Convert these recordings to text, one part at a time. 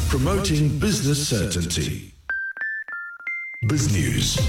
promoting business certainty. BizNews.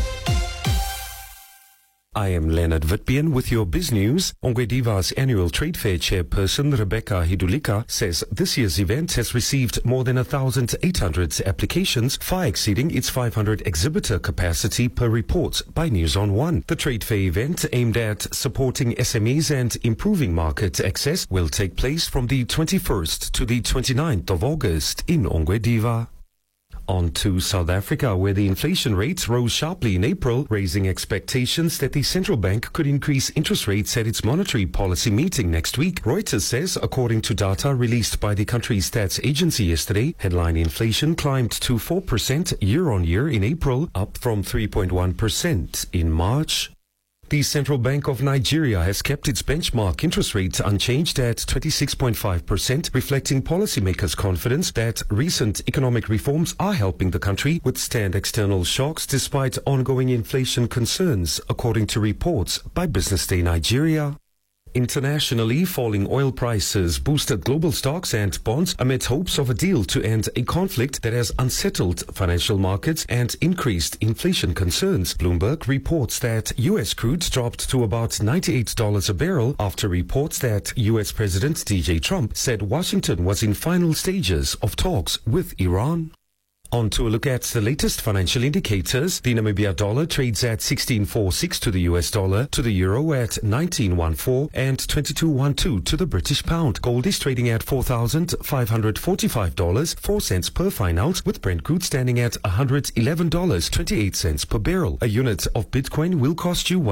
I am Leonard Witbeen with your Biz News. Ongwediva's annual trade fair chairperson Rebecca Hidulika says this year's event has received more than 1,800 applications, far exceeding its 500 exhibitor capacity per report by News on One. The trade fair event, aimed at supporting SMEs and improving market access, will take place from the 21st to the 29th of August in Ongwediva. On to South Africa, where the inflation rate rose sharply in April, raising expectations that the central bank could increase interest rates at its monetary policy meeting next week. Reuters says, according to data released by the country's stats agency yesterday, headline inflation climbed to 4% year-on-year in April, up from 3.1% in March. The Central Bank of Nigeria has kept its benchmark interest rate unchanged at 26.5%, reflecting policymakers' confidence that recent economic reforms are helping the country withstand external shocks despite ongoing inflation concerns, according to reports by Business Day Nigeria. Internationally, falling oil prices boosted global stocks and bonds amid hopes of a deal to end a conflict that has unsettled financial markets and increased inflation concerns. Bloomberg reports that U.S. crude dropped to about $98 a barrel after reports that U.S. President D.J. Trump said Washington was in final stages of talks with Iran. On to a look at the latest financial indicators. The Namibia dollar trades at 16.46 to the US dollar, to the euro at 19.14 and 22.12 to the British pound. Gold is trading at $4,545, 4 cents per fine ounce, with Brent crude standing at $111.28 per barrel. A unit of Bitcoin will cost you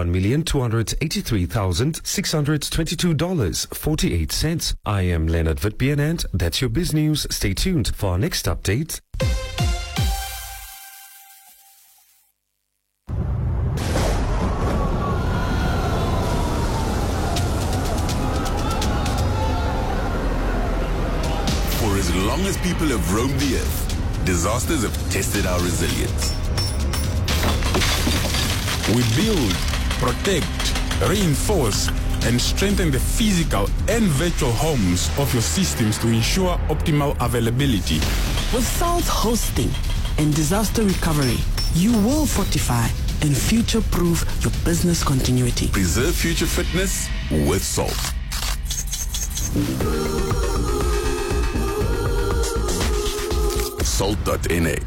$1,283,622.48. I am Leonard Witbeen, and that's your Biz News. Stay tuned for our next update. For as long as people have roamed the earth, disasters have tested our resilience. We build, protect, reinforce, and strengthen the physical and virtual homes of your systems to ensure optimal availability. With South hosting and disaster recovery, you will fortify and future-proof your business continuity. Preserve future fitness with Salt. Salt.na.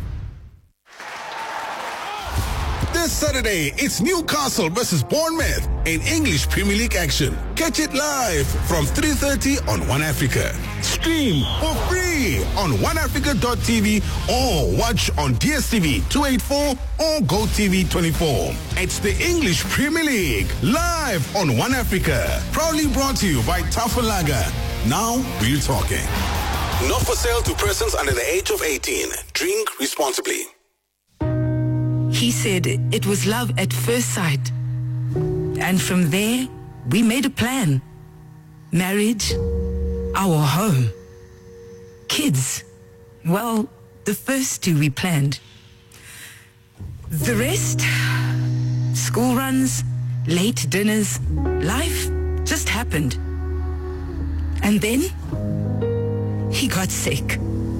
This Saturday, it's Newcastle versus Bournemouth in English Premier League action. Catch it live from 3:30 on One Africa. Stream for free on oneafrica.tv or watch on DSTV 284 or GoTV 24. It's the English Premier League live on One Africa. Proudly brought to you by Tafalaga. Now we're talking. Not for sale to persons under the age of 18. Drink responsibly. He said it was love at first sight. And from there, we made a plan. Marriage, our home. Kids, well, the first two we planned. The rest, school runs, late dinners, life just happened. And then, he got sick.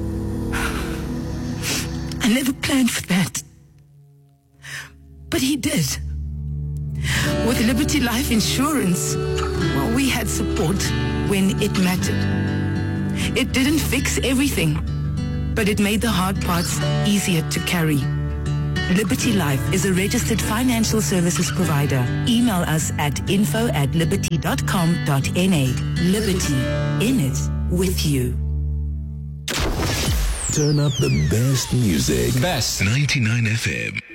I never planned for that. But he did. With Liberty Life Insurance, well, we had support when it mattered. It didn't fix everything, but it made the hard parts easier to carry. Liberty Life is a registered financial services provider. Email us at info@liberty.com.na. Liberty, in it with you. Turn up the best music. Best 99 FM.